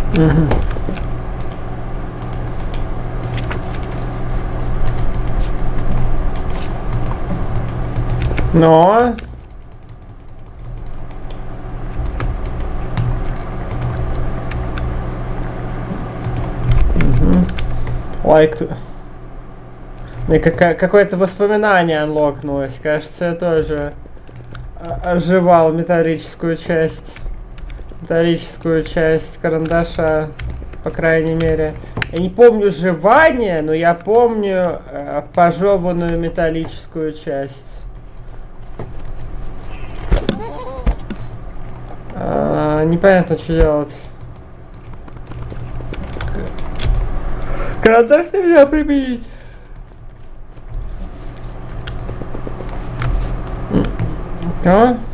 Мгм. Но... Лайк. Мне какое-то воспоминание анлокнулось. Кажется, я тоже оживал металлическую часть карандаша, по крайней мере. Я не помню жевание, но я помню пожеванную металлическую часть. Непонятно, что делать. Карандаш нельзя применить. А?